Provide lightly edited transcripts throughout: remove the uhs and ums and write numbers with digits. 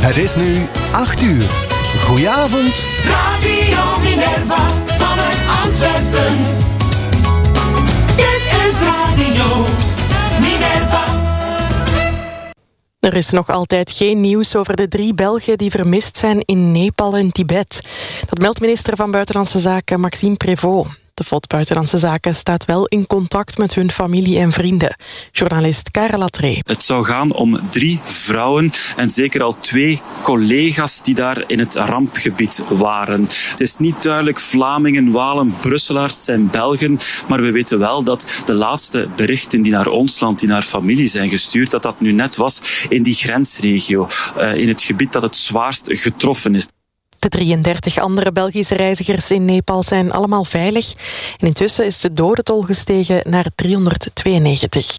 Het is nu 8 uur. Goedenavond. Radio Minerva vanuit Antwerpen. Dit is Radio Minerva. Er is nog altijd geen nieuws over de 3 Belgen die vermist zijn in Nepal en Tibet. Dat meldt minister van Buitenlandse Zaken Maxime Prévost. De FOD Buitenlandse Zaken staat wel in contact met hun familie en vrienden. Journalist Karel Latree. Het zou gaan om 3 vrouwen en zeker al 2 collega's die daar in het rampgebied waren. Het is niet duidelijk Vlamingen, Walen, Brusselaars zijn Belgen, maar we weten wel dat de laatste berichten die naar ons land, die naar familie zijn gestuurd, dat nu net was in die grensregio, in het gebied dat het zwaarst getroffen is. De 33 andere Belgische reizigers in Nepal zijn allemaal veilig. En intussen is de dodentol gestegen naar 392.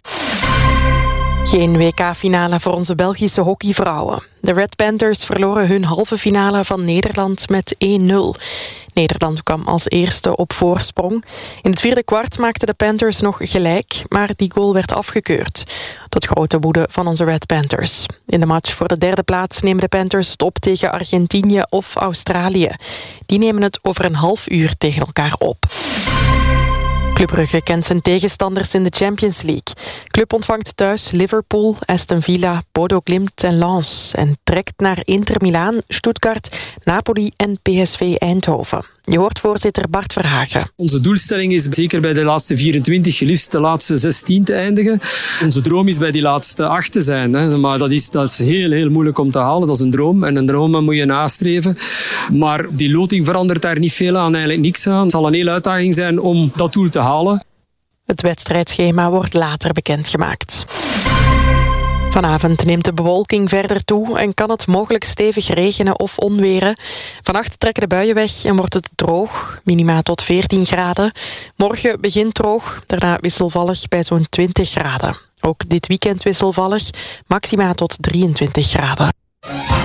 Geen WK-finale voor onze Belgische hockeyvrouwen. De Red Panthers verloren hun halve finale van Nederland met 1-0. Nederland kwam als eerste op voorsprong. In het 4e kwart maakten de Panthers nog gelijk, maar die goal werd afgekeurd. Tot grote woede van onze Red Panthers. In de match voor de 3e plaats nemen de Panthers het op tegen Argentinië of Australië. Die nemen het over een half uur tegen elkaar op. Club Brugge kent zijn tegenstanders in de Champions League. Club ontvangt thuis Liverpool, Aston Villa, Bodo Glimt en Lens. En trekt naar Inter Milaan, Stuttgart, Napoli en PSV Eindhoven. Je hoort voorzitter Bart Verhagen. Onze doelstelling is zeker bij de laatste 24, liefst de laatste 16 te eindigen. Onze droom is bij die laatste 8 te zijn. Hè. Maar dat is heel moeilijk om te halen. Dat is een droom. En een droom moet je nastreven. Maar die loting verandert daar niet veel aan, eigenlijk niks aan. Het zal een hele uitdaging zijn om dat doel te halen. Het wedstrijdschema wordt later bekendgemaakt. Vanavond neemt de bewolking verder toe en kan het mogelijk stevig regenen of onweren. Vannacht trekken de buien weg en wordt het droog, minima tot 14 graden. Morgen begint droog, daarna wisselvallig bij zo'n 20 graden. Ook dit weekend wisselvallig, maxima tot 23 graden.